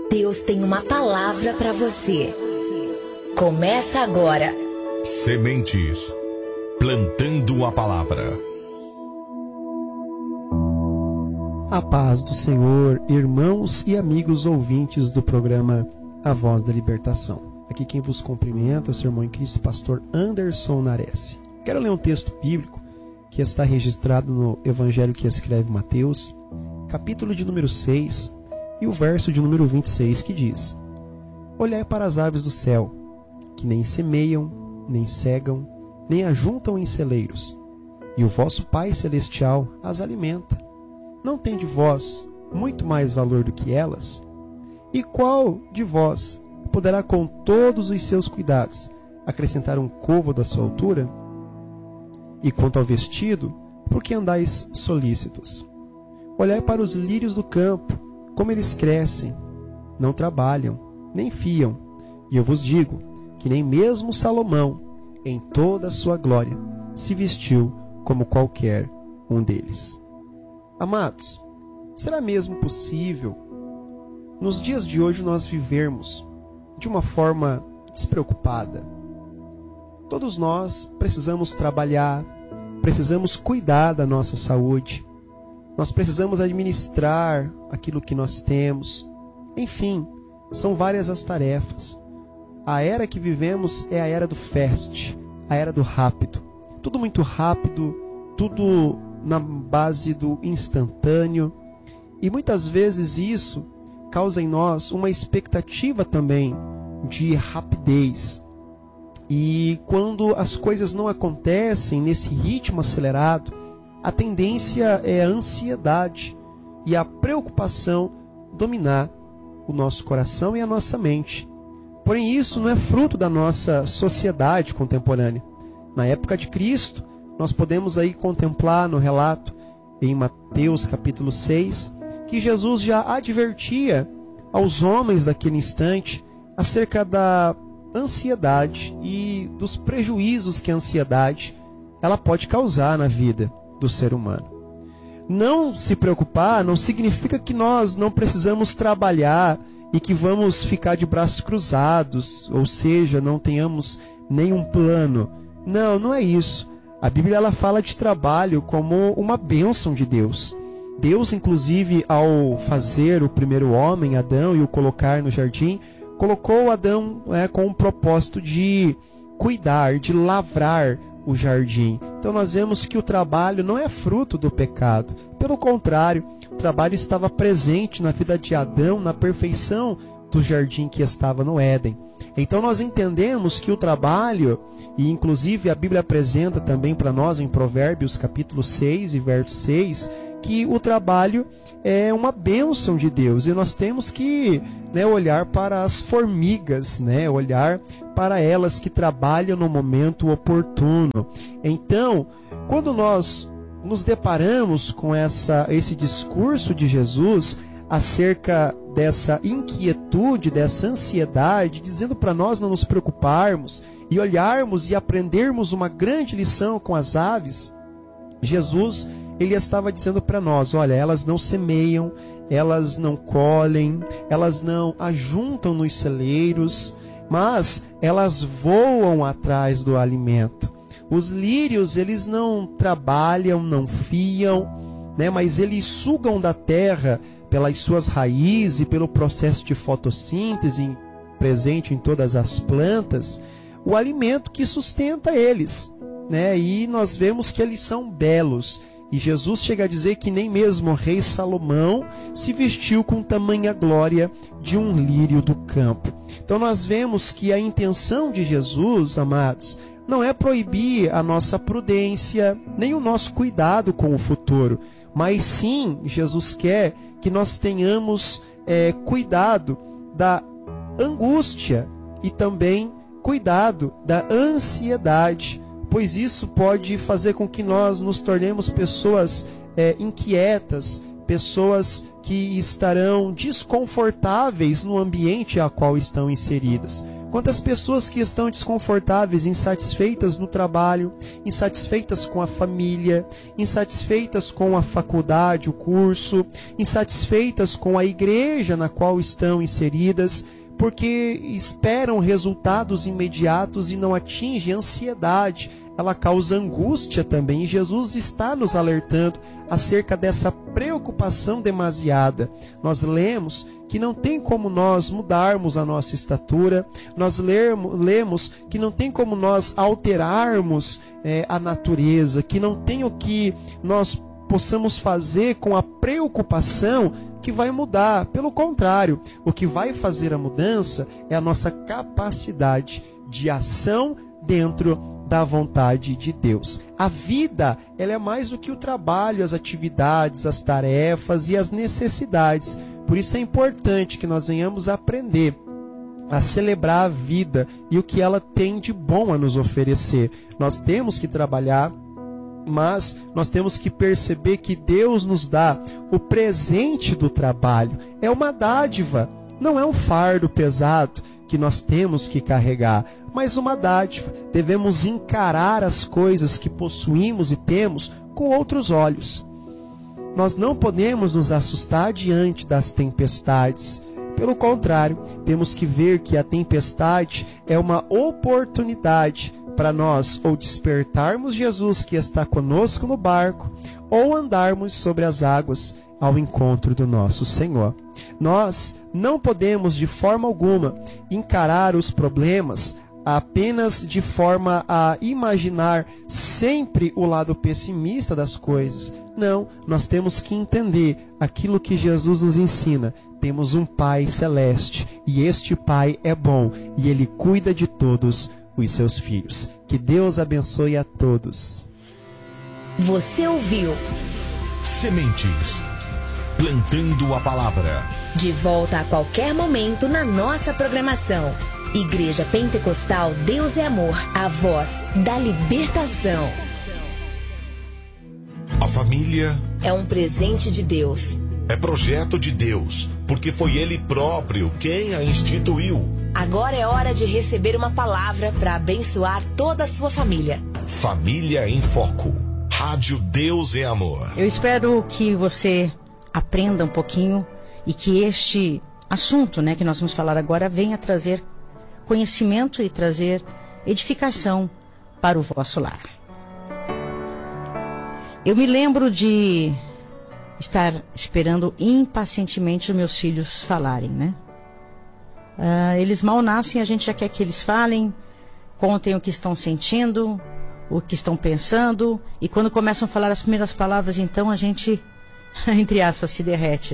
Deus tem uma palavra para você. Começa agora. Sementes, plantando a palavra. A paz do Senhor, irmãos e amigos ouvintes do programa A Voz da Libertação. Aqui quem vos cumprimenta é o seu irmão em Cristo, pastor Anderson Nares. Quero ler um texto bíblico que está registrado no Evangelho que escreve Mateus, capítulo de número 6, e o verso de número 26, que diz: Olhai para as aves do céu, que nem semeiam, nem cegam, nem ajuntam em celeiros, e o vosso Pai Celestial as alimenta. Não tem de vós muito mais valor do que elas? E qual de vós poderá com todos os seus cuidados acrescentar um côvado à sua altura? E quanto ao vestido, por que andais solícitos? Olhai para os lírios do campo, como eles crescem, não trabalham, nem fiam. E eu vos digo que nem mesmo Salomão, em toda a sua glória, se vestiu como qualquer um deles. Amados, será mesmo possível, nos dias de hoje, nós vivermos de uma forma despreocupada? Todos nós precisamos trabalhar, precisamos cuidar da nossa saúde, nós precisamos administrar aquilo que nós temos. Enfim, são várias as tarefas. A era que vivemos é a era do fast, a era do rápido. Tudo muito rápido, tudo na base do instantâneo. E muitas vezes isso causa em nós uma expectativa também de rapidez. E quando as coisas não acontecem nesse ritmo acelerado, a tendência é a ansiedade e a preocupação dominar o nosso coração e a nossa mente. Porém, isso não é fruto da nossa sociedade contemporânea. Na época de Cristo, nós podemos aí contemplar no relato em Mateus capítulo 6, que Jesus já advertia aos homens daquele instante acerca da ansiedade e dos prejuízos que a ansiedade ela pode causar na vida do ser humano. Não se preocupar não significa que nós não precisamos trabalhar e que vamos ficar de braços cruzados, ou seja, não tenhamos nenhum plano. Não, não é isso. A Bíblia ela fala de trabalho como uma bênção de Deus. Deus, inclusive, ao fazer o primeiro homem, Adão, e o colocar no jardim, colocou Adão com o propósito de cuidar, de lavrar o jardim. Então nós vemos que o trabalho não é fruto do pecado. Pelo contrário, o trabalho estava presente na vida de Adão, na perfeição do jardim que estava no Éden. Então nós entendemos que o trabalho, e inclusive a Bíblia apresenta também para nós em Provérbios capítulo 6 e verso 6, que o trabalho é uma bênção de Deus. E nós temos que olhar para as formigas, olhar para elas que trabalham no momento oportuno. Então, quando nós nos deparamos com esse discurso de Jesus acerca dessa inquietude, dessa ansiedade, dizendo para nós não nos preocuparmos e olharmos e aprendermos uma grande lição com as aves, Jesus ele estava dizendo para nós: olha, elas não semeiam, elas não colhem, elas não ajuntam nos celeiros, mas elas voam atrás do alimento. Os lírios, eles não trabalham, não fiam, mas eles sugam da terra pelas suas raízes e pelo processo de fotossíntese presente em todas as plantas, o alimento que sustenta eles. E nós vemos que eles são belos. E Jesus chega a dizer que nem mesmo o rei Salomão se vestiu com tamanha glória de um lírio do campo. Então nós vemos que a intenção de Jesus, amados, não é proibir a nossa prudência, nem o nosso cuidado com o futuro, mas sim, Jesus quer que nós tenhamos cuidado da angústia e também cuidado da ansiedade, pois isso pode fazer com que nós nos tornemos pessoas inquietas, pessoas que estarão desconfortáveis no ambiente a qual estão inseridas. Quantas pessoas que estão desconfortáveis, insatisfeitas no trabalho, insatisfeitas com a família, insatisfeitas com a faculdade, o curso, insatisfeitas com a igreja na qual estão inseridas, porque esperam resultados imediatos e não atingem a ansiedade. Ela causa angústia também, e Jesus está nos alertando acerca dessa preocupação demasiada. Nós lemos que não tem como nós mudarmos a nossa estatura, nós lemos que não tem como nós alterarmos a natureza, que não tem o que nós possamos fazer com a preocupação que vai mudar. Pelo contrário, o que vai fazer a mudança é a nossa capacidade de ação dentro da vontade de Deus. A vida, ela é mais do que o trabalho, as atividades, as tarefas e as necessidades. Por isso é importante que nós venhamos a aprender a celebrar a vida e o que ela tem de bom a nos oferecer. Nós temos que trabalhar, mas nós temos que perceber que Deus nos dá o presente do trabalho. É uma dádiva, não é um fardo pesado que nós temos que carregar, mas uma dádiva. Devemos encarar as coisas que possuímos e temos com outros olhos. Nós não podemos nos assustar diante das tempestades. Pelo contrário, temos que ver que a tempestade é uma oportunidade para nós ou despertarmos Jesus que está conosco no barco, ou andarmos sobre as águas ao encontro do nosso Senhor. Nós não podemos de forma alguma encarar os problemas apenas de forma a imaginar sempre o lado pessimista das coisas. Não, nós temos que entender aquilo que Jesus nos ensina. Temos um Pai celeste e este Pai é bom e Ele cuida de todos os seus filhos. Que Deus abençoe a todos. Você ouviu Sementes, plantando a palavra. De volta a qualquer momento na nossa programação. Igreja Pentecostal Deus é Amor, a voz da libertação. A família É um presente de Deus. é projeto de Deus, porque foi Ele próprio quem a instituiu. Agora é hora de receber uma palavra para abençoar toda a sua família. Família em Foco. Rádio Deus é Amor. Eu espero que você aprenda um pouquinho e que este assunto, que nós vamos falar agora, venha trazer conhecimento e trazer edificação para o vosso lar. Eu me lembro de estar esperando impacientemente os meus filhos falarem, eles mal nascem, a gente já quer que eles falem, contem o que estão sentindo, o que estão pensando, e quando começam a falar as primeiras palavras, então a gente, entre aspas, se derrete,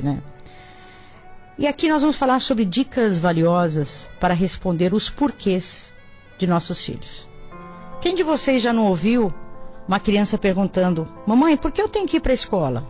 E aqui nós vamos falar sobre dicas valiosas para responder os porquês de nossos filhos. Quem de vocês já não ouviu uma criança perguntando: mamãe, por que eu tenho que ir para a escola?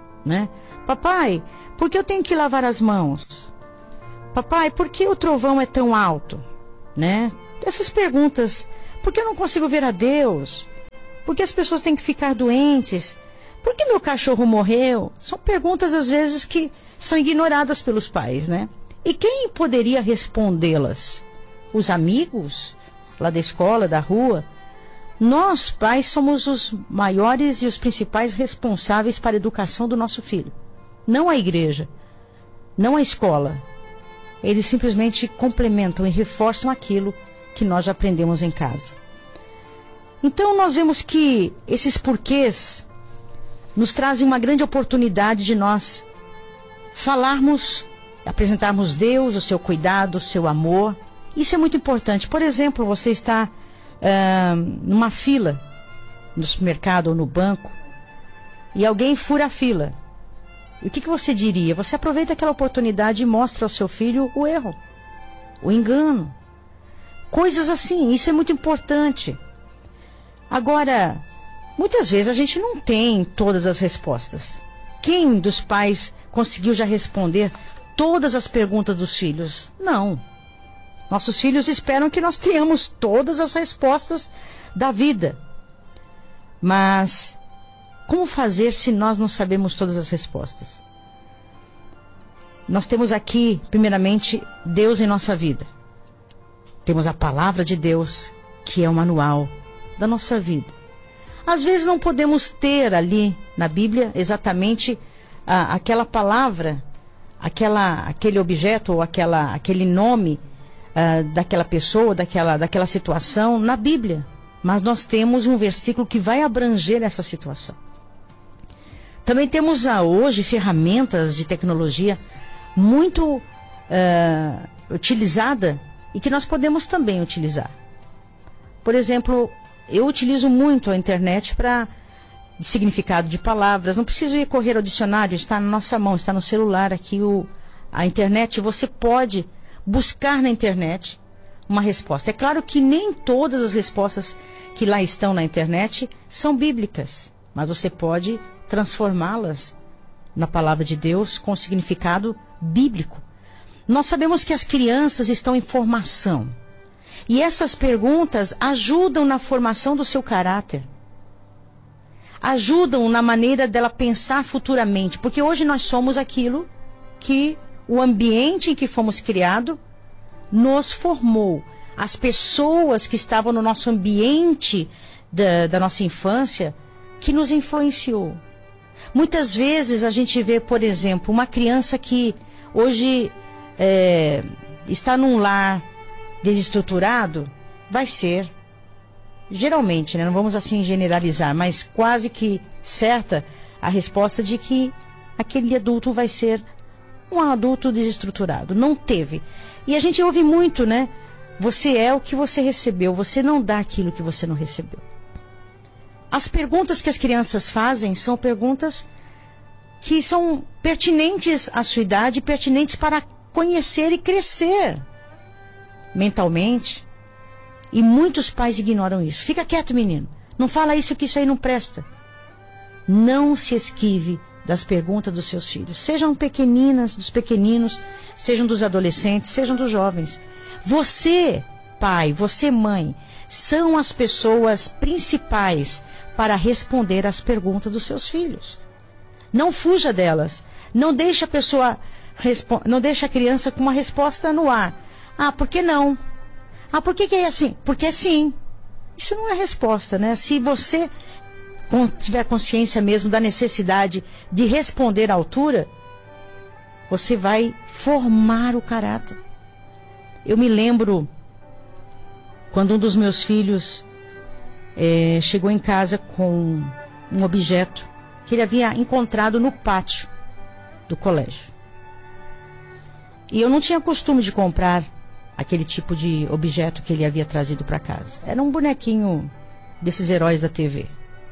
Papai, por que eu tenho que lavar as mãos? Papai, por que o trovão é tão alto? Essas perguntas. Por que eu não consigo ver a Deus? Por que as pessoas têm que ficar doentes? Por que meu cachorro morreu? São perguntas às vezes que são ignoradas pelos pais, E quem poderia respondê-las? Os amigos lá da escola, da rua? Nós, pais, somos os maiores e os principais responsáveis para a educação do nosso filho. Não a igreja, não a escola. Eles simplesmente complementam e reforçam aquilo que nós já aprendemos em casa. Então nós vemos que esses porquês nos trazem uma grande oportunidade de nós falarmos, apresentarmos Deus, o seu cuidado, o seu amor. Isso é muito importante. Por exemplo, você está numa fila no supermercado ou no banco e alguém fura a fila. E o que você diria? Você aproveita aquela oportunidade e mostra ao seu filho o erro, o engano. Coisas assim, isso é muito importante. Agora, muitas vezes a gente não tem todas as respostas. Quem dos pais conseguiu já responder todas as perguntas dos filhos? Não. Nossos filhos esperam que nós tenhamos todas as respostas da vida. Mas como fazer se nós não sabemos todas as respostas? Nós temos aqui, primeiramente, Deus em nossa vida. Temos a palavra de Deus, que é o manual da nossa vida. Às vezes não podemos ter ali na Bíblia exatamente aquela palavra, aquele objeto ou aquele nome daquela pessoa, daquela situação na Bíblia. Mas nós temos um versículo que vai abranger essa situação. Também temos hoje ferramentas de tecnologia muito utilizada e que nós podemos também utilizar. Por exemplo, eu utilizo muito a internet para significado de palavras. Não preciso ir correr ao dicionário, está na nossa mão, está no celular aqui a internet. Você pode buscar na internet uma resposta. É claro que nem todas as respostas que lá estão na internet são bíblicas, mas você pode transformá-las na palavra de Deus com significado bíblico. Nós sabemos que as crianças estão em formação. E essas perguntas ajudam na formação do seu caráter. Ajudam na maneira dela pensar futuramente. Porque hoje nós somos aquilo que o ambiente em que fomos criados nos formou. As pessoas que estavam no nosso ambiente da nossa infância que nos influenciou. Muitas vezes a gente vê, por exemplo, uma criança que hoje está num lar desestruturado, vai ser, geralmente, né, não vamos assim generalizar, mas quase que certa a resposta de que aquele adulto vai ser um adulto desestruturado. Não teve. E a gente ouve muito, né? Você é o que você recebeu, você não dá aquilo que você não recebeu. As perguntas que as crianças fazem são perguntas que são pertinentes à sua idade, pertinentes para conhecer e crescer mentalmente. E muitos pais ignoram isso. Fica quieto, menino. Não fala isso, que isso aí não presta. Não se esquive das perguntas dos seus filhos. Sejam pequeninas, dos pequeninos, sejam dos adolescentes, sejam dos jovens. Você, pai, você, mãe, são as pessoas principais para responder às perguntas dos seus filhos. Não fuja delas. Não deixe não deixe a criança com uma resposta no ar. Ah, por que não? Ah, por que é assim? Porque é sim. Isso não é resposta, né? Se você tiver consciência mesmo da necessidade de responder à altura, você vai formar o caráter. Eu me lembro quando um dos meus filhos chegou em casa com um objeto que ele havia encontrado no pátio do colégio. E eu não tinha costume de comprar aquele tipo de objeto que ele havia trazido para casa. Era um bonequinho desses heróis da TV.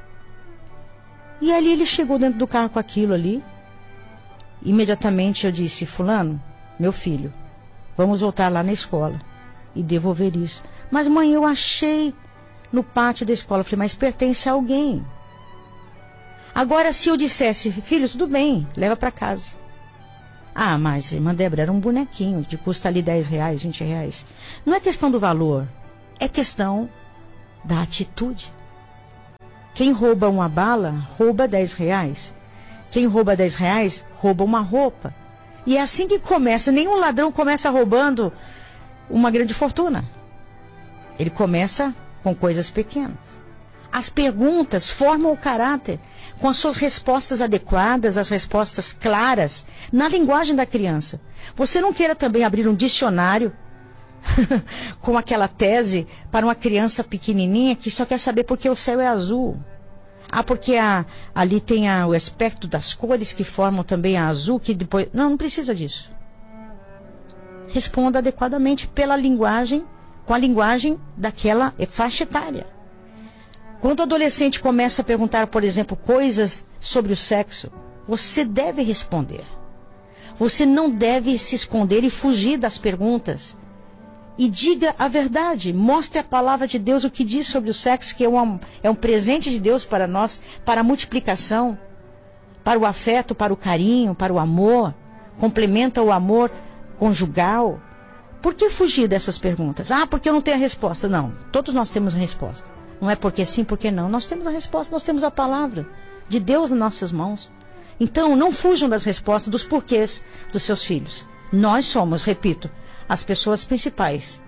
E ali ele chegou dentro do carro com aquilo ali. Imediatamente eu disse: fulano, meu filho, vamos voltar lá na escola e devolver isso. Mas mãe, eu achei no pátio da escola. Eu falei: mas pertence a alguém. Agora, se eu dissesse: filho, tudo bem, leva para casa. Ah, mas irmã Débora, era um bonequinho, de custa ali R$10, R$20. Não é questão do valor, é questão da atitude. Quem rouba uma bala, rouba R$10. Quem rouba R$10, rouba uma roupa. E é assim que começa. Nenhum ladrão começa roubando uma grande fortuna. Ele começa com coisas pequenas. As perguntas formam o caráter com as suas respostas adequadas, as respostas claras, na linguagem da criança. Você não queira também abrir um dicionário com aquela tese para uma criança pequenininha que só quer saber por que o céu é azul. Ah, porque ali tem o espectro das cores que formam também a azul, que depois... Não precisa disso. Responda adequadamente pela linguagem, com a linguagem daquela faixa etária. Quando o adolescente começa a perguntar, por exemplo, coisas sobre o sexo, você deve responder. Você não deve se esconder e fugir das perguntas. E diga a verdade. Mostre a palavra de Deus, o que diz sobre o sexo, que é um presente de Deus para nós, para a multiplicação, para o afeto, para o carinho, para o amor. Complementa o amor conjugal. Por que fugir dessas perguntas? Ah, porque eu não tenho a resposta. Não, todos nós temos a resposta. Não é porque sim, porque não. Nós temos a resposta, nós temos a palavra de Deus nas nossas mãos. Então, não fujam das respostas, dos porquês dos seus filhos. Nós somos, repito, as pessoas principais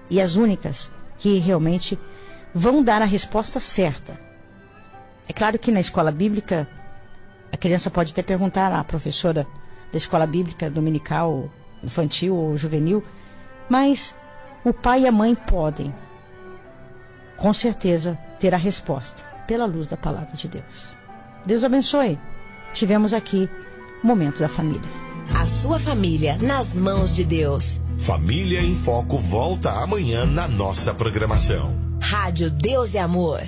e as únicas que realmente vão dar a resposta certa. É claro que na escola bíblica, a criança pode até perguntar à professora da escola bíblica dominical, infantil ou juvenil, mas o pai e a mãe podem, com certeza, ter a resposta pela luz da palavra de Deus. Deus abençoe. Tivemos aqui o Momento da Família. A sua família nas mãos de Deus. Família em Foco volta amanhã na nossa programação. Rádio Deus é Amor.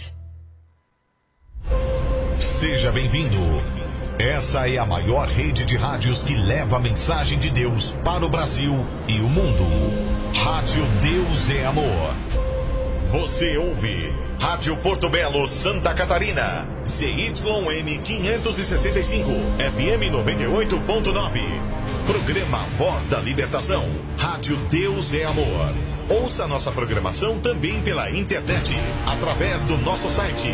Seja bem-vindo. Essa é a maior rede de rádios que leva a mensagem de Deus para o Brasil e o mundo. Rádio Deus é Amor. Você ouve Rádio Porto Belo, Santa Catarina. CYM 565, FM 98.9. Programa Voz da Libertação. Rádio Deus é Amor. Ouça nossa programação também pela internet, através do nosso site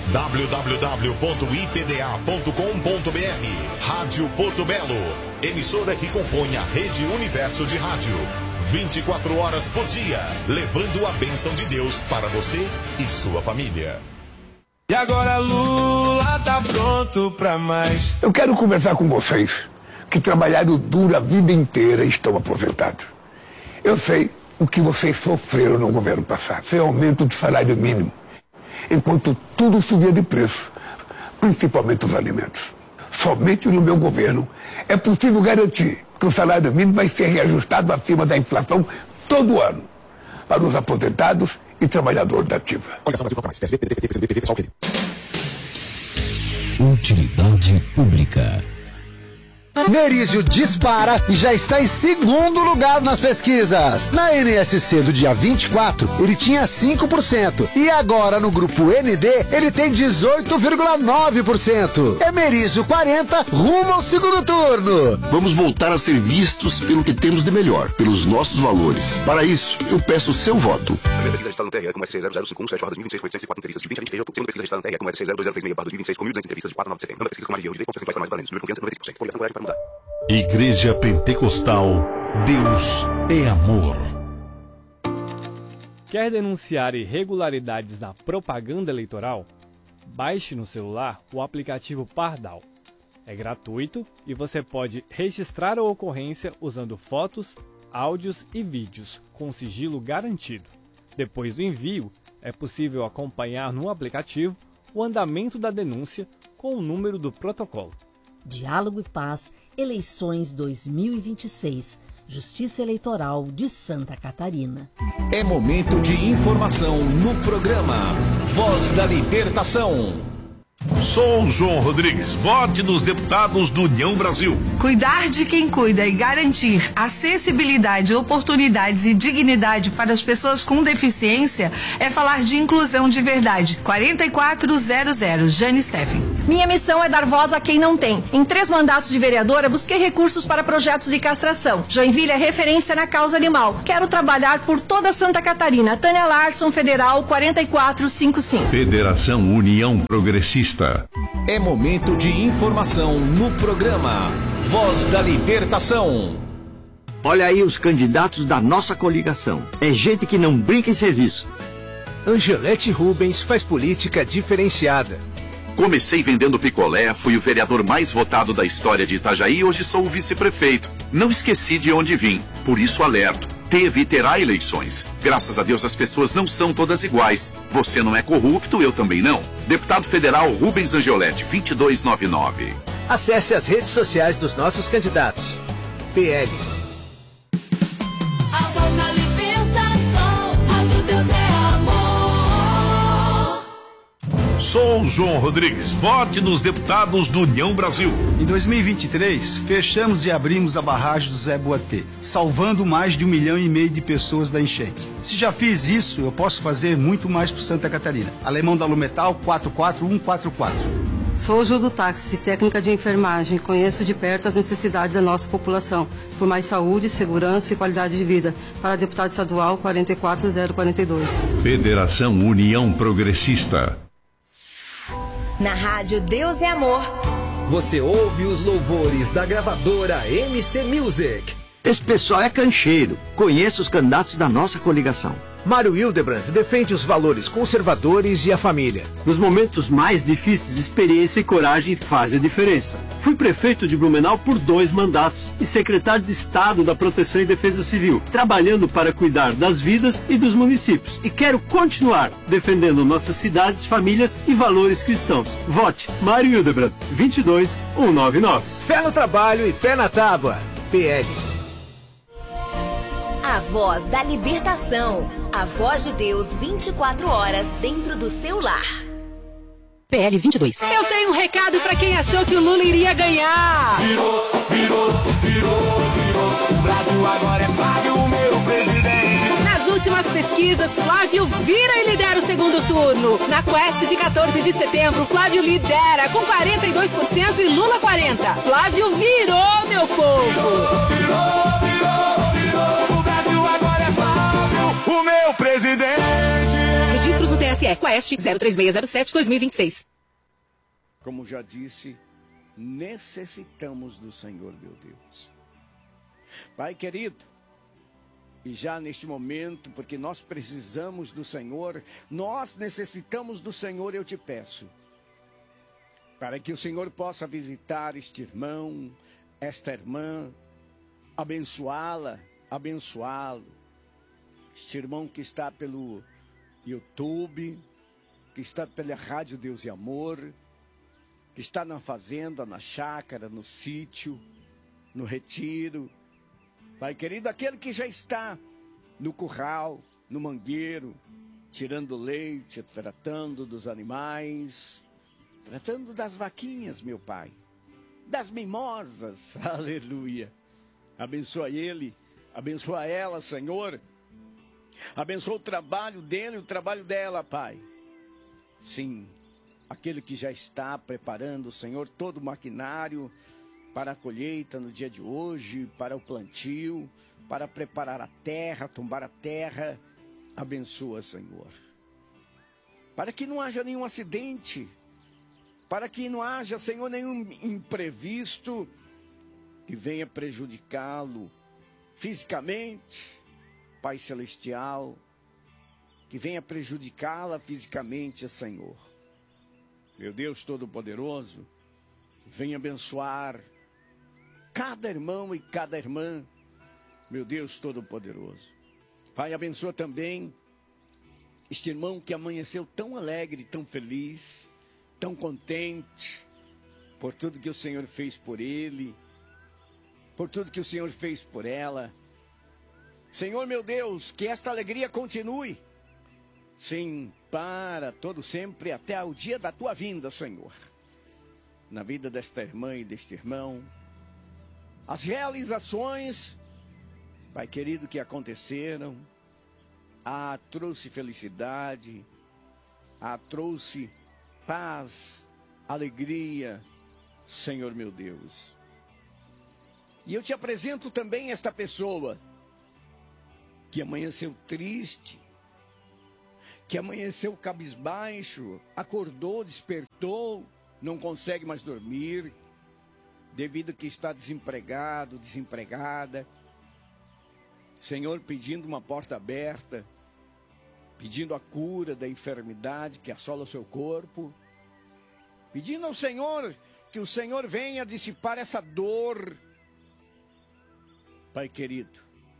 www.ipda.com.br. Rádio Porto Belo, emissora que compõe a Rede Universo de Rádio. 24 horas por dia, levando a bênção de Deus para você e sua família. E agora Lula tá pronto pra mais. Eu quero conversar com vocês que trabalharam duro a vida inteira e estão aposentados. Eu sei o que vocês sofreram no governo passado. Foi aumento do salário mínimo, enquanto tudo subia de preço, principalmente os alimentos. Somente no meu governo é possível garantir que o salário mínimo vai ser reajustado acima da inflação todo ano para os aposentados e trabalhadores da ativa. Utilidade pública. Merizio dispara e já está em segundo lugar nas pesquisas. Na NSC do dia 24, ele tinha 5%. E agora no grupo ND, ele tem 18,9%. É Merizio 40, rumo ao segundo turno. Vamos voltar a ser vistos pelo que temos de melhor, pelos nossos valores. Para isso, eu peço o seu voto. Pesquisa registrada no TRE com SC005174 entrevistas de 20 a 23 de outubro. Segunda pesquisa registrada no TRE com SC02036/2026 com 1.200 entrevistas de 4 a 9 de setembro. Segunda pesquisa com margem de erro de 10% mais valentes. Número de confiança 96%. Coligação coragem para mudar. Igreja Pentecostal, Deus é Amor. Quer denunciar irregularidades na propaganda eleitoral? Baixe no celular o aplicativo Pardal. É gratuito e você pode registrar a ocorrência usando fotos, áudios e vídeos com sigilo garantido. Depois do envio, é possível acompanhar no aplicativo o andamento da denúncia com o número do protocolo. Diálogo e Paz, eleições 2026, Justiça Eleitoral de Santa Catarina. É momento de informação no programa Voz da Libertação. Sou João Rodrigues, vote nos deputados do União Brasil. Cuidar de quem cuida e garantir acessibilidade, oportunidades e dignidade para as pessoas com deficiência é falar de inclusão de verdade. 4400, Jane Steffen. Minha missão é dar voz a quem não tem. Em 3 mandatos de vereadora, busquei recursos para projetos de castração. Joinville é referência na causa animal. Quero trabalhar por toda Santa Catarina. Tânia Larson, Federal 4455. Federação União Progressista. É momento de informação no programa Voz da Libertação. Olha aí os candidatos da nossa coligação. É gente que não brinca em serviço. Angelete Rubens faz política diferenciada. Comecei vendendo picolé, fui o vereador mais votado da história de Itajaí e hoje sou o vice-prefeito. Não esqueci de onde vim, por isso alerto. Teve e terá eleições. Graças a Deus as pessoas não são todas iguais. Você não é corrupto, eu também não. Deputado Federal Rubens Angelete, 2299. Acesse as redes sociais dos nossos candidatos. PL. A voz da libertação, Rádio Deus é amor. Sou João Rodrigues, vote nos deputados do União Brasil. Em 2023, fechamos e abrimos a barragem do Zé Boatê, salvando mais de 1,5 milhão de pessoas da enchente. Se já fiz isso, eu posso fazer muito mais por Santa Catarina. Alemão da Lumetal 44144. Sou Ju do Táxi, técnica de enfermagem. Conheço de perto as necessidades da nossa população, por mais saúde, segurança e qualidade de vida. Para deputado estadual 44042. Federação União Progressista. Na rádio Deus é Amor. Você ouve os louvores da gravadora MC Music. Esse pessoal é cancheiro. Conheço os candidatos da nossa coligação. Mário Hildebrand defende os valores conservadores e a família. Nos momentos mais difíceis, experiência e coragem fazem a diferença. Fui prefeito de Blumenau por 2 mandatos e secretário de Estado da Proteção e Defesa Civil, trabalhando para cuidar das vidas e dos municípios. E quero continuar defendendo nossas cidades, famílias e valores cristãos. Vote Mário Hildebrand, 22199. Fé no trabalho e pé na tábua. PL. A voz da libertação. A voz de Deus 24 horas dentro do seu lar. PL 22. Eu tenho um recado pra quem achou que o Lula iria ganhar. Virou. O Brasil agora é Flávio, o meu presidente. Nas últimas pesquisas, Flávio vira e lidera o segundo turno. Na Quest de 14 de setembro, Flávio lidera com 42% e Lula 40%. Flávio virou, meu povo. Virou. O Brasil agora é Flávio, o meu presidente. Registros no TSE, Quest 03607-2026. Como já disse, necessitamos do Senhor, meu Deus. Pai querido, e já neste momento, porque nós precisamos do Senhor, nós necessitamos do Senhor, eu te peço, para que o Senhor possa visitar este irmão, esta irmã, abençoá-la, abençoá-lo. Este irmão que está pelo YouTube, que está pela Rádio Deus e Amor, que está na fazenda, na chácara, no sítio, no retiro. Pai querido, aquele que já está no curral, no mangueiro, tirando leite, tratando dos animais, tratando das vaquinhas, meu Pai, das mimosas, aleluia. Abençoa ele, abençoa ela, Senhor. Abençoa o trabalho dele e o trabalho dela, Pai. Sim, aquele que já está preparando, Senhor, todo o maquinário para a colheita no dia de hoje, para o plantio, para preparar a terra, tombar a terra. Abençoa, Senhor. Para que não haja nenhum acidente, para que não haja, Senhor, nenhum imprevisto que venha prejudicá-lo fisicamente, Pai Celestial, que venha prejudicá-la fisicamente, Senhor. Meu Deus Todo-Poderoso, venha abençoar cada irmão e cada irmã, meu Deus Todo-Poderoso. Pai, abençoa também este irmão que amanheceu tão alegre, tão feliz, tão contente, por tudo que o Senhor fez por ele, por tudo que o Senhor fez por ela. Senhor, meu Deus, que esta alegria continue, sim, para todo sempre, até o dia da tua vinda, Senhor. Na vida desta irmã e deste irmão, as realizações, Pai querido, que aconteceram, trouxe felicidade, trouxe paz, alegria, Senhor meu Deus. E eu te apresento também esta pessoa que amanheceu triste, que amanheceu cabisbaixo, acordou, despertou, não consegue mais dormir, devido que está desempregado, desempregada. Senhor, pedindo uma porta aberta, pedindo a cura da enfermidade que assola o seu corpo, pedindo ao Senhor que o Senhor venha dissipar essa dor. Pai querido,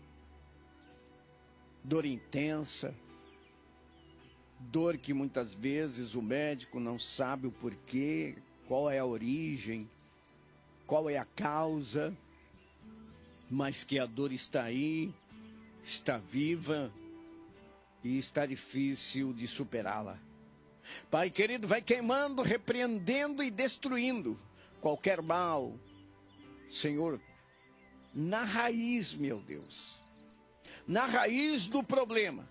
dor intensa, dor que muitas vezes o médico não sabe o porquê, qual é a origem, qual é a causa, mas que a dor está aí, está viva e está difícil de superá-la. Pai querido, vai queimando, repreendendo e destruindo qualquer mal, Senhor, na raiz, meu Deus, na raiz do problema,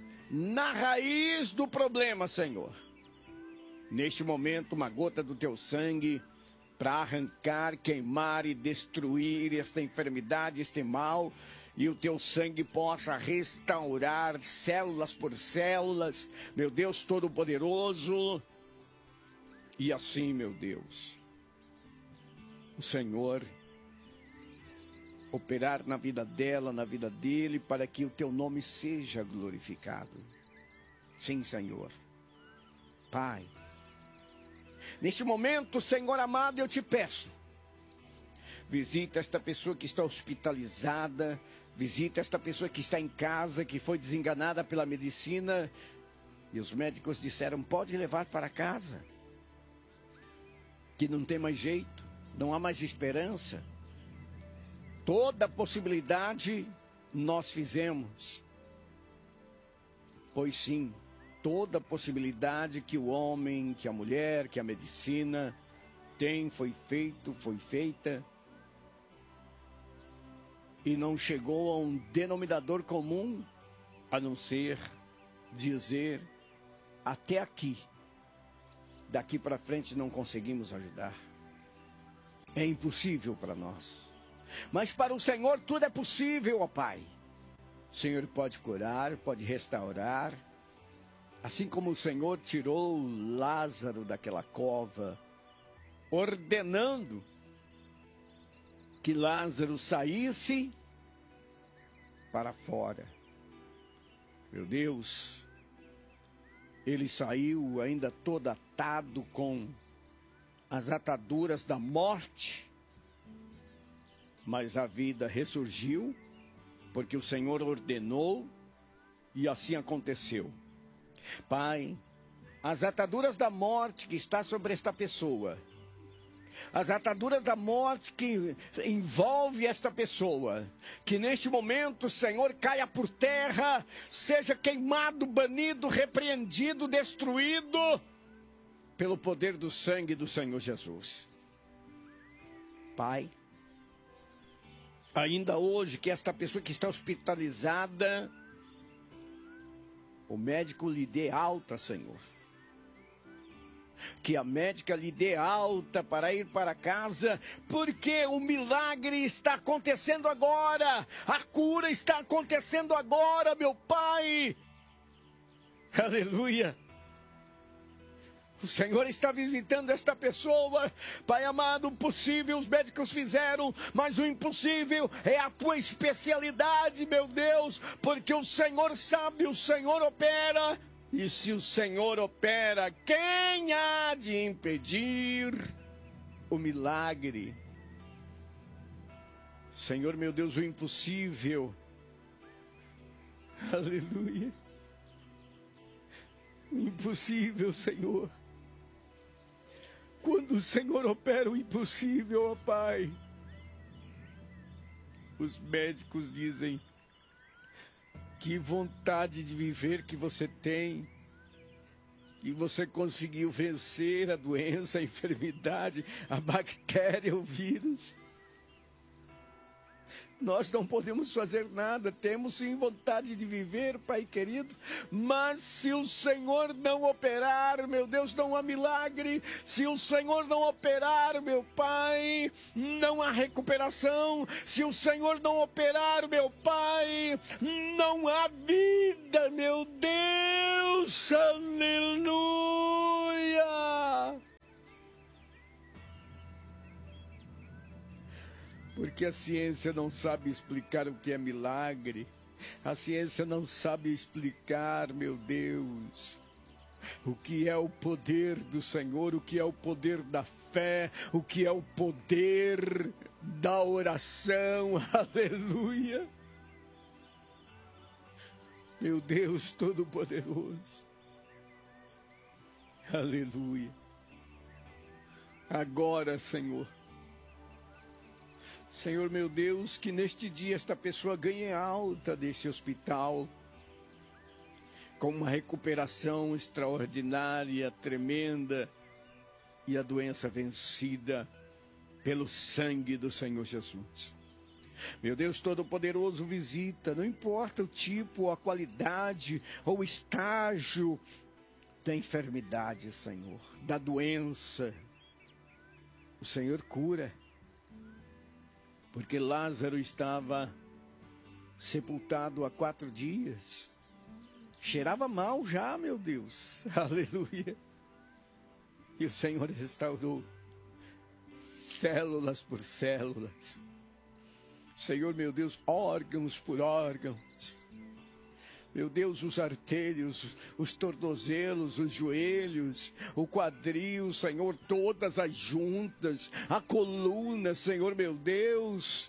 Senhor. Neste momento, uma gota do teu sangue para arrancar, queimar e destruir esta enfermidade, este mal, e o teu sangue possa restaurar células por células, meu Deus Todo-Poderoso. E assim, meu Deus, o Senhor operar na vida dela, na vida dele, para que o teu nome seja glorificado. Sim, Senhor. Pai, neste momento, Senhor amado, eu te peço, visita esta pessoa que está hospitalizada, visita esta pessoa que está em casa, que foi desenganada pela medicina, e os médicos disseram, pode levar para casa, que não tem mais jeito, não há mais esperança. Toda possibilidade nós fizemos. Pois sim, toda possibilidade que o homem, que a mulher, que a medicina tem, foi feita. E não chegou a um denominador comum, a não ser dizer, até aqui. Daqui para frente não conseguimos ajudar. É impossível para nós. Mas para o Senhor tudo é possível, ó Pai. O Senhor pode curar, pode restaurar. Assim como o Senhor tirou Lázaro daquela cova, ordenando que Lázaro saísse para fora. Meu Deus, ele saiu ainda todo atado com as ataduras da morte, mas a vida ressurgiu, porque o Senhor ordenou e assim aconteceu. Pai, as ataduras da morte que está sobre esta pessoa, as ataduras da morte que envolve esta pessoa, que neste momento, Senhor, caia por terra, seja queimado, banido, repreendido, destruído, pelo poder do sangue do Senhor Jesus. Pai, ainda hoje que esta pessoa que está hospitalizada, o médico lhe dê alta, Senhor. Que a médica lhe dê alta para ir para casa, porque o milagre está acontecendo agora. A cura está acontecendo agora, meu Pai. Aleluia. O Senhor está visitando esta pessoa. Pai amado, o possível os médicos fizeram, mas o impossível é a tua especialidade, meu Deus, porque o Senhor sabe, o Senhor opera, e se o Senhor opera, quem há de impedir o milagre? Senhor, meu Deus, o impossível, aleluia, o impossível, Senhor. Quando o Senhor opera o impossível, ó Pai, os médicos dizem, que vontade de viver que você tem, que você conseguiu vencer a doença, a enfermidade, a bactéria, o vírus. Nós não podemos fazer nada, temos sim vontade de viver, Pai querido, mas se o Senhor não operar, meu Deus, não há milagre. Se o Senhor não operar, meu Pai, não há recuperação. Se o Senhor não operar, meu Pai, não há vida, meu Deus, aleluia. Porque a ciência não sabe explicar o que é milagre. A ciência não sabe explicar, meu Deus, o que é o poder do Senhor, o que é o poder da fé, o que é o poder da oração. Aleluia. Meu Deus Todo-Poderoso. Aleluia. Agora, Senhor, Senhor, meu Deus, que neste dia esta pessoa ganhe alta desse hospital, com uma recuperação extraordinária, tremenda, e a doença vencida pelo sangue do Senhor Jesus. Meu Deus Todo-Poderoso, visita, não importa o tipo, a qualidade ou o estágio da enfermidade, Senhor, da doença, o Senhor cura. Porque Lázaro estava sepultado há 4 dias. Cheirava mal já, meu Deus. Aleluia. E o Senhor restaurou células por células. O Senhor, meu Deus, órgãos por órgãos. Meu Deus, os artérios, os tornozelos, os joelhos, o quadril, Senhor, todas as juntas, a coluna, Senhor, meu Deus.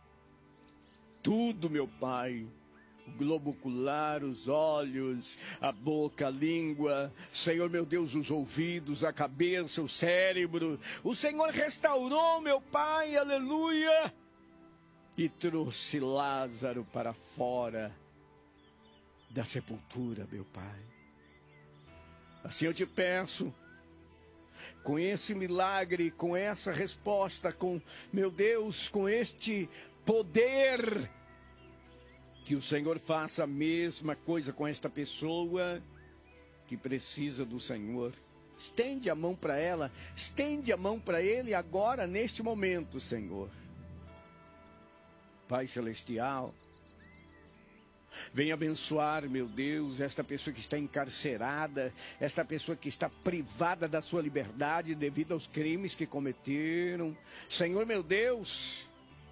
Tudo, meu Pai. O globo ocular, os olhos, a boca, a língua, Senhor, meu Deus, os ouvidos, a cabeça, o cérebro. O Senhor restaurou, meu Pai, aleluia. E trouxe Lázaro para fora da sepultura, meu Pai. Assim eu te peço, com esse milagre, com essa resposta, com, meu Deus, com este poder, que o Senhor faça a mesma coisa com esta pessoa que precisa do Senhor. Estende a mão para ela, estende a mão para ele agora, neste momento, Senhor. Pai Celestial, venha abençoar, meu Deus, esta pessoa que está encarcerada, esta pessoa que está privada da sua liberdade devido aos crimes que cometeram. Senhor, meu Deus,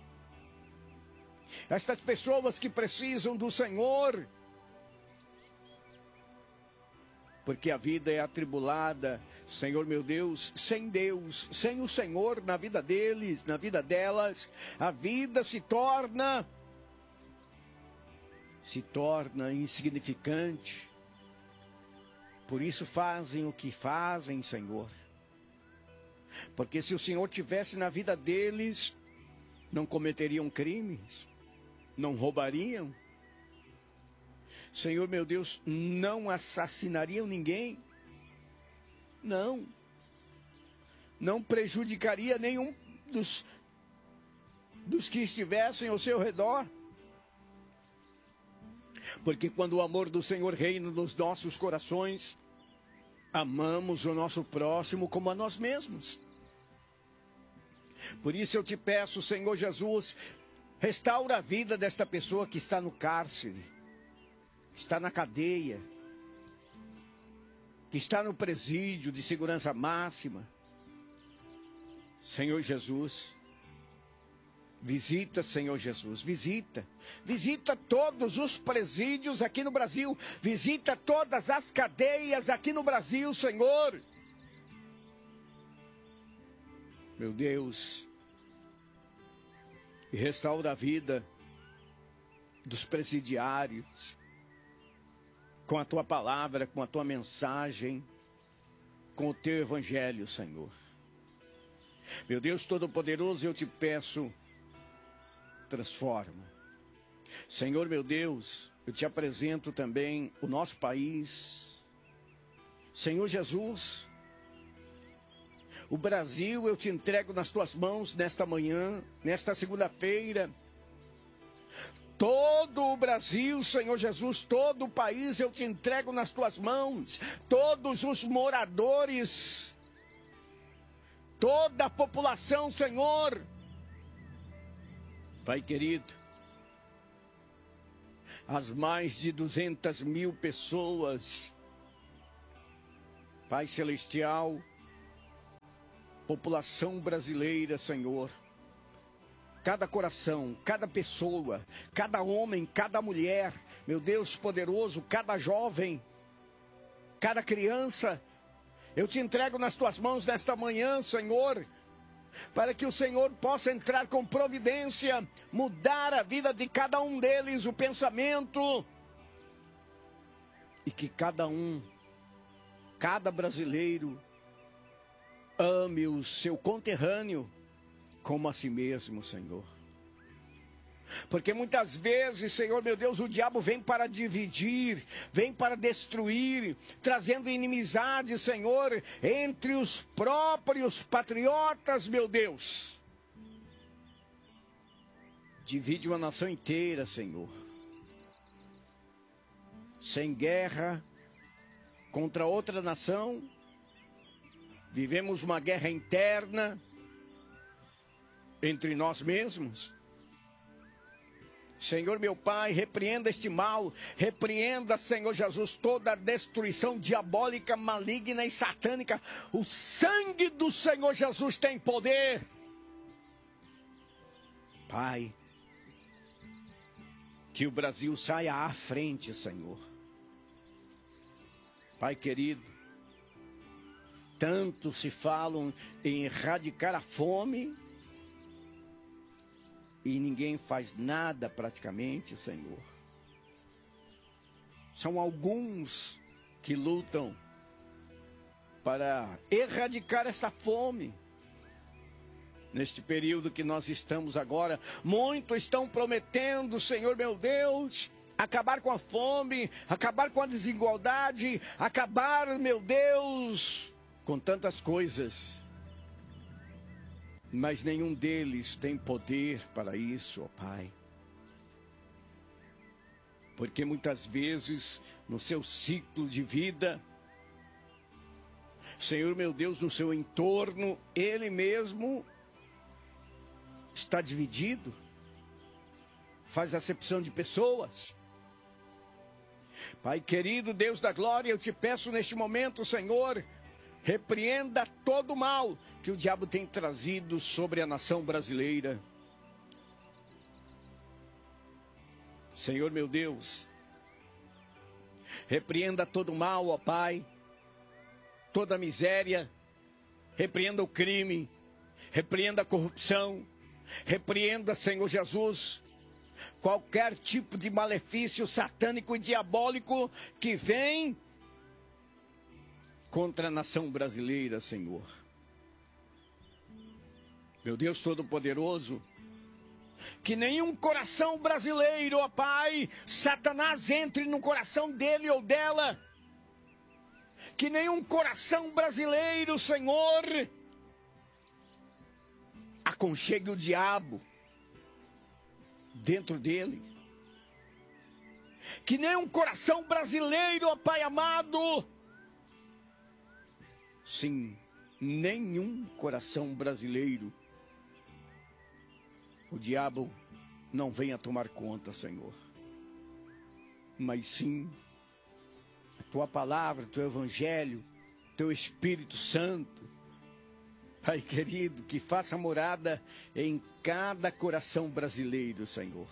estas pessoas que precisam do Senhor, porque a vida é atribulada, Senhor, meu Deus, sem o Senhor na vida deles, na vida delas, a vida se torna insignificante. Por isso fazem o que fazem, Senhor. Porque se o Senhor tivesse na vida deles, não cometeriam crimes, não roubariam. Senhor, meu Deus, não assassinariam ninguém. Não prejudicaria nenhum dos que estivessem ao seu redor. Porque quando o amor do Senhor reina nos nossos corações, amamos o nosso próximo como a nós mesmos. Por isso eu te peço, Senhor Jesus, restaura a vida desta pessoa que está no cárcere, que está na cadeia, que está no presídio de segurança máxima. Senhor Jesus, visita, Senhor Jesus, visita todos os presídios aqui no Brasil, visita todas as cadeias aqui no Brasil, Senhor. Meu Deus, e restaura a vida dos presidiários, com a tua palavra, com a tua mensagem, com o teu evangelho, Senhor. Meu Deus Todo-Poderoso, eu te peço, transforma. Senhor, meu Deus, eu te apresento também o nosso país. Senhor Jesus, o Brasil eu te entrego nas tuas mãos nesta manhã, nesta segunda-feira. Todo o Brasil, Senhor Jesus, todo o país eu te entrego nas tuas mãos. Todos os moradores, toda a população, Senhor. Pai querido, as mais de 200 mil pessoas, Pai Celestial, população brasileira, Senhor, cada coração, cada pessoa, cada homem, cada mulher, meu Deus poderoso, cada jovem, cada criança, eu te entrego nas tuas mãos nesta manhã, Senhor, para que o Senhor possa entrar com providência, mudar a vida de cada um deles, o pensamento, e que cada brasileiro, ame o seu conterrâneo como a si mesmo, Senhor. Porque muitas vezes, Senhor meu Deus, o diabo vem para dividir, vem para destruir, trazendo inimizade, Senhor, entre os próprios patriotas, meu Deus. Divide uma nação inteira, Senhor. Sem guerra contra outra nação, vivemos uma guerra interna entre nós mesmos. Senhor meu Pai, repreenda este mal, repreenda, Senhor Jesus, toda a destruição diabólica, maligna e satânica. O sangue do Senhor Jesus tem poder. Pai, Que o Brasil saia à frente, Senhor. Pai querido, tanto se falam em erradicar a fome e ninguém faz nada praticamente, Senhor. São alguns que lutam para erradicar esta fome. Neste período que nós estamos agora, muitos estão prometendo, Senhor meu Deus, acabar com a fome, acabar com a desigualdade, acabar, meu Deus, com tantas coisas. Mas nenhum deles tem poder para isso, ó Pai. Porque muitas vezes, no seu ciclo de vida, Senhor meu Deus, no seu entorno, ele mesmo está dividido, faz acepção de pessoas. Pai querido, Deus da glória, eu te peço neste momento, Senhor, repreenda todo o mal que o diabo tem trazido sobre a nação brasileira. Senhor meu Deus, repreenda todo o mal, ó Pai, toda a miséria, repreenda o crime, repreenda a corrupção, repreenda, Senhor Jesus, qualquer tipo de malefício satânico e diabólico que vem contra a nação brasileira, Senhor. Meu Deus Todo-Poderoso, que nenhum coração brasileiro, ó Pai, Satanás entre no coração dele ou dela. Que nenhum coração brasileiro, Senhor, aconchegue o diabo dentro dele. Que nenhum coração brasileiro, ó Pai amado, sim, nenhum coração brasileiro, o diabo não venha tomar conta, Senhor. Mas sim, a Tua palavra, Teu Evangelho, Teu Espírito Santo, Pai querido, que faça morada em cada coração brasileiro, Senhor.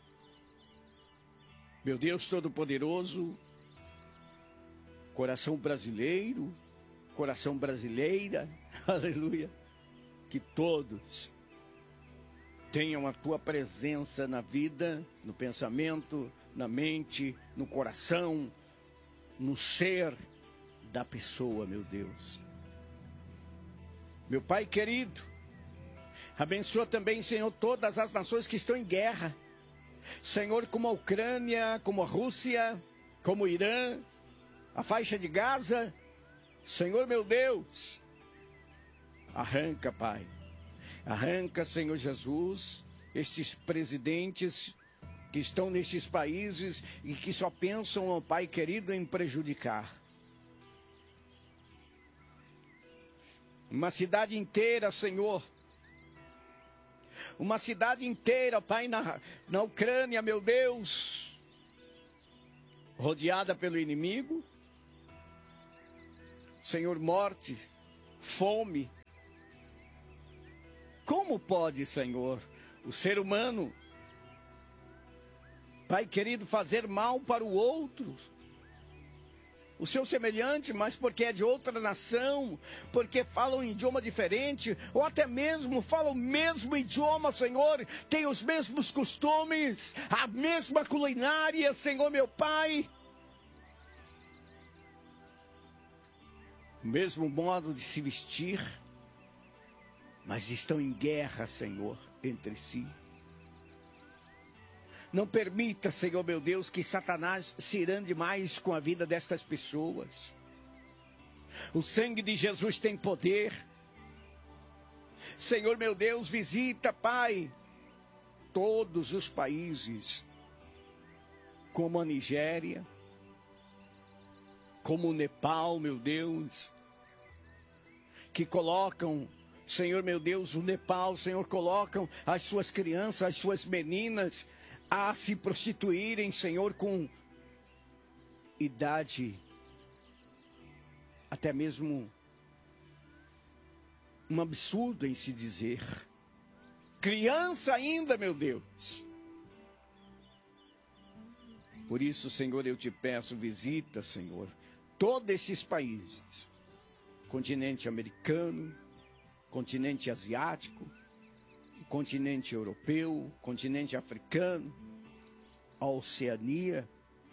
Meu Deus Todo-Poderoso, coração brasileiro, coração brasileira, aleluia, que todos tenham a Tua presença na vida, no pensamento, na mente, no coração, no ser da pessoa, meu Deus. Meu Pai querido, abençoa também, Senhor, todas as nações que estão em guerra. Senhor, como a Ucrânia, como a Rússia, como o Irã, a faixa de Gaza. Senhor, meu Deus, arranca, Pai. Arranca, Senhor Jesus, estes presidentes que estão nestes países e que só pensam, ó Pai querido, em prejudicar. Uma cidade inteira, Senhor. Uma cidade inteira, Pai, na Ucrânia, meu Deus. Rodeada pelo inimigo. Senhor, morte, fome. Como pode, Senhor, o ser humano, Pai querido, fazer mal para o outro? O seu semelhante, mas porque é de outra nação, porque fala um idioma diferente, ou até mesmo fala o mesmo idioma, Senhor, tem os mesmos costumes, a mesma culinária, Senhor meu Pai, o mesmo modo de se vestir, mas estão em guerra, Senhor, entre si. Não permita, Senhor meu Deus, que Satanás se irande mais com a vida destas pessoas. O sangue de Jesus tem poder. Senhor meu Deus, visita, Pai, todos os países, como a Nigéria, como o Nepal, meu Deus, que colocam, Senhor meu Deus, o Nepal, Senhor, colocam as suas crianças, as suas meninas, a se prostituírem, Senhor, com idade, até mesmo um absurdo em se dizer. Criança ainda, meu Deus. Por isso, Senhor, eu te peço, visita, Senhor, todos esses países. Continente americano, continente asiático, continente europeu, continente africano, a Oceania,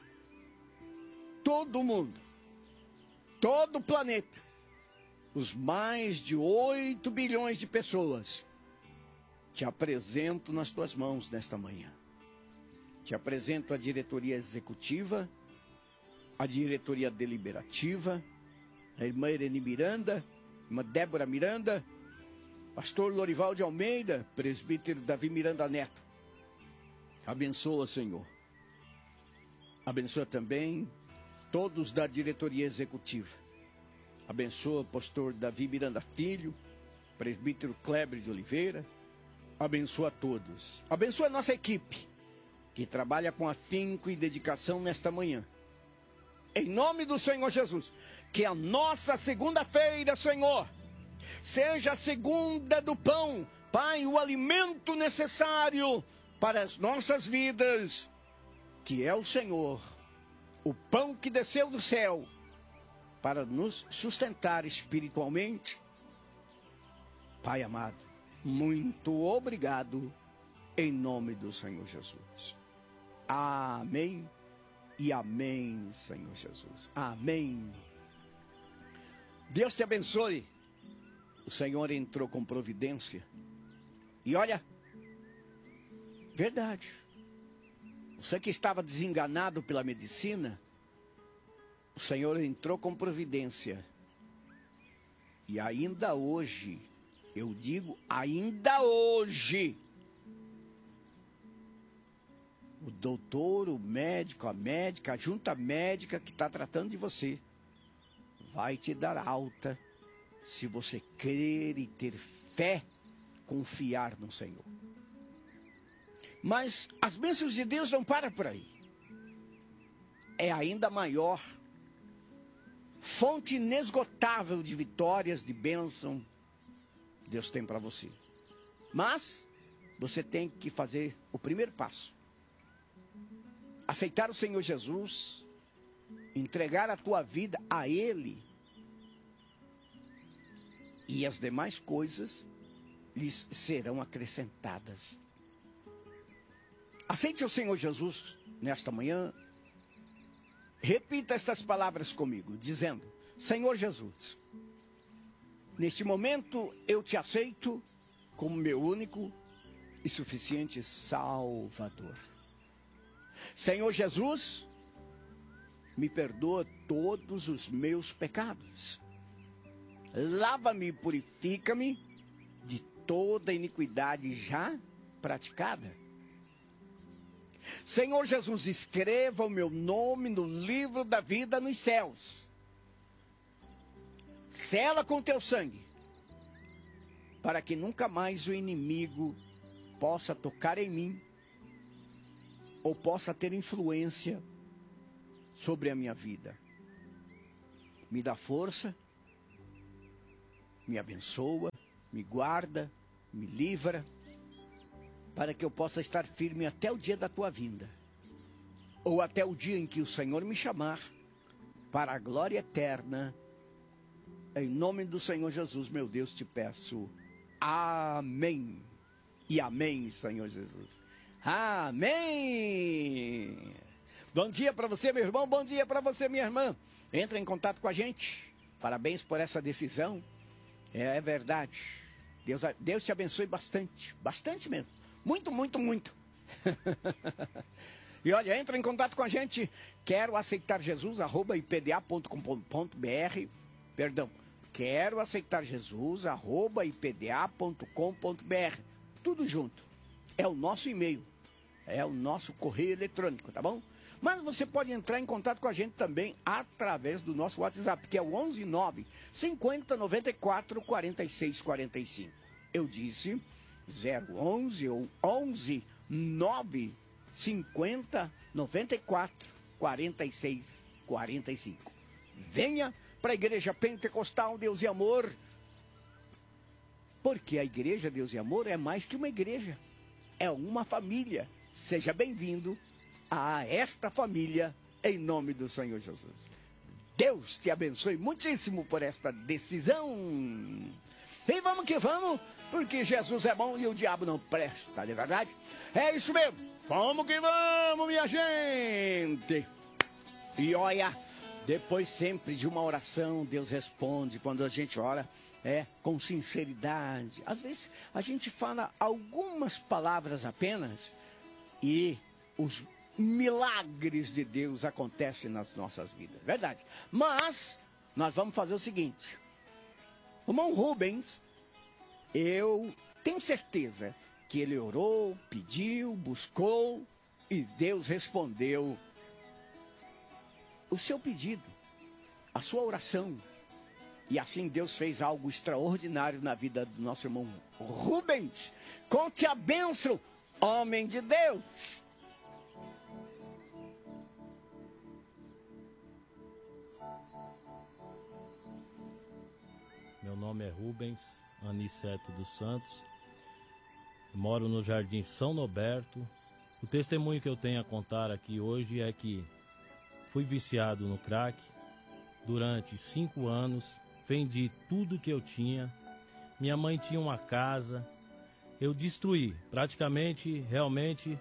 todo mundo, todo o planeta, os mais de 8 bilhões de pessoas, te apresento nas tuas mãos nesta manhã. Te apresento a diretoria executiva, a diretoria deliberativa, a irmã Irene Miranda, a irmã Débora Miranda, pastor Lorival de Almeida, presbítero Davi Miranda Neto. Abençoa, Senhor. Abençoa também todos da diretoria executiva. Abençoa o pastor Davi Miranda Filho, presbítero Kleber de Oliveira. Abençoa a todos. Abençoa a nossa equipe, que trabalha com afinco e dedicação nesta manhã. Em nome do Senhor Jesus, que a nossa segunda-feira, Senhor, seja a segunda do pão, Pai, o alimento necessário para as nossas vidas, que é o Senhor, o pão que desceu do céu, para nos sustentar espiritualmente. Pai amado, muito obrigado, em nome do Senhor Jesus. Amém e amém, Senhor Jesus. Amém. Deus te abençoe. O Senhor entrou com providência. E olha, verdade. Você que estava desenganado pela medicina, o Senhor entrou com providência. E ainda hoje, eu digo ainda hoje, o doutor, o médico, a médica, a junta médica que está tratando de você, vai te dar alta, se você crer e ter fé, confiar no Senhor. Mas as bênçãos de Deus não param por aí. É ainda maior, fonte inesgotável de vitórias, de bênção, Deus tem para você. Mas você tem que fazer o primeiro passo. Aceitar o Senhor Jesus, entregar a tua vida a Ele, e as demais coisas lhes serão acrescentadas. Aceite o Senhor Jesus nesta manhã. Repita estas palavras comigo, dizendo: Senhor Jesus, neste momento eu te aceito como meu único e suficiente Salvador. Senhor Jesus, me perdoa todos os meus pecados. Lava-me e purifica-me de toda iniquidade já praticada. Senhor Jesus, escreva o meu nome no livro da vida nos céus. Sela com teu sangue, para que nunca mais o inimigo possa tocar em mim, ou possa ter influência sobre a minha vida. Me dá força, me abençoa, me guarda, me livra, para que eu possa estar firme até o dia da tua vinda, ou até o dia em que o Senhor me chamar para a glória eterna. Em nome do Senhor Jesus, meu Deus, te peço. Amém. E amém, Senhor Jesus. Amém. Bom dia para você, meu irmão. Bom dia para você, minha irmã. Entra em contato com a gente. Parabéns por essa decisão. É verdade. Deus te abençoe bastante. Bastante mesmo. Muito, muito, muito. E olha, entra em contato com a gente. Quero aceitar Jesus, @ipda.com.br. Perdão. Quero aceitar Jesus, @ipda.com.br. Tudo junto. É o nosso e-mail. É o nosso correio eletrônico, tá bom? Mas você pode entrar em contato com a gente também através do nosso WhatsApp, que é o 119 50 94 46 45. Eu disse 011 ou 11 9 50 94 46 45. Venha para a Igreja Pentecostal Deus e Amor, porque a Igreja Deus e Amor é mais que uma igreja, é uma família. Seja bem-vindo a esta família em nome do Senhor Jesus. Deus te abençoe muitíssimo por esta decisão. E vamos que vamos, porque Jesus é bom e o diabo não presta, não é verdade? É isso mesmo. Vamos que vamos, minha gente. E olha, depois sempre de uma oração, Deus responde quando a gente ora com sinceridade. Às vezes a gente fala algumas palavras apenas e os milagres de Deus acontecem nas nossas vidas, verdade? Mas nós vamos fazer o seguinte. O irmão Rubens, eu tenho certeza que ele orou, pediu, buscou e Deus respondeu o seu pedido, a sua oração. E assim Deus fez algo extraordinário na vida do nosso irmão Rubens. Conte a bênção, homem de Deus. Meu nome é Rubens Aniceto dos Santos, moro no Jardim São Noberto. O testemunho que eu tenho a contar aqui hoje é que fui viciado no crack durante 5 anos, vendi tudo que eu tinha, minha mãe tinha uma casa, eu destruí, praticamente, realmente,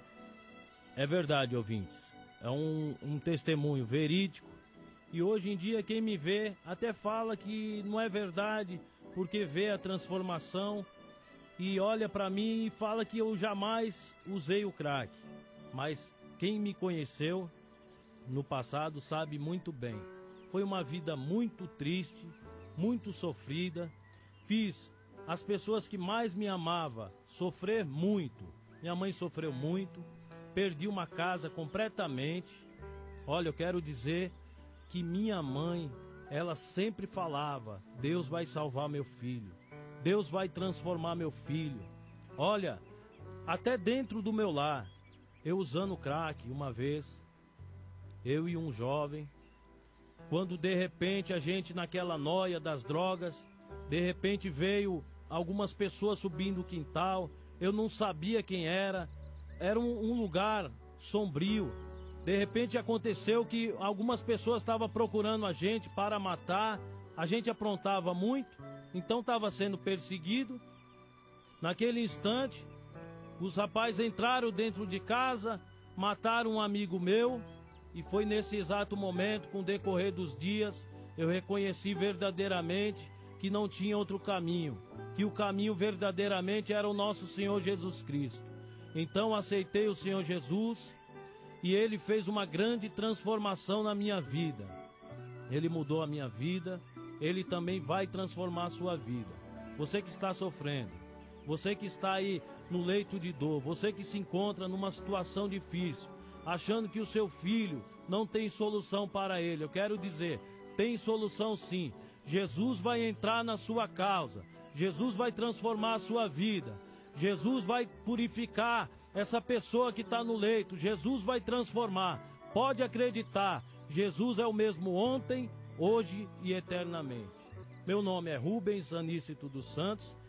é verdade, ouvintes, é um testemunho verídico. E hoje em dia quem me vê até fala que não é verdade, porque vê a transformação e olha para mim e fala que eu jamais usei o crack. Mas quem me conheceu no passado sabe muito bem. Foi uma vida muito triste, muito sofrida. Fiz as pessoas que mais me amavam sofrer muito. Minha mãe sofreu muito, perdi uma casa completamente. Olha, eu quero dizer que minha mãe, ela sempre falava, Deus vai salvar meu filho, Deus vai transformar meu filho. Olha, até dentro do meu lar, eu usando crack uma vez, eu e um jovem, quando de repente a gente naquela noia das drogas, de repente veio algumas pessoas subindo o quintal, eu não sabia quem era um lugar sombrio. De repente aconteceu que algumas pessoas estavam procurando a gente para matar, a gente aprontava muito, então estava sendo perseguido. Naquele instante, os rapazes entraram dentro de casa, mataram um amigo meu, e foi nesse exato momento, com o decorrer dos dias, eu reconheci verdadeiramente que não tinha outro caminho, que o caminho verdadeiramente era o nosso Senhor Jesus Cristo. Então aceitei o Senhor Jesus, e Ele fez uma grande transformação na minha vida. Ele mudou a minha vida, Ele também vai transformar a sua vida. Você que está sofrendo, você que está aí no leito de dor, você que se encontra numa situação difícil, achando que o seu filho não tem solução para ele, eu quero dizer, tem solução sim. Jesus vai entrar na sua causa, Jesus vai transformar a sua vida, Jesus vai purificar essa pessoa que está no leito, Jesus vai transformar. Pode acreditar, Jesus é o mesmo ontem, hoje e eternamente. Meu nome é Rubens Aníceto dos Santos,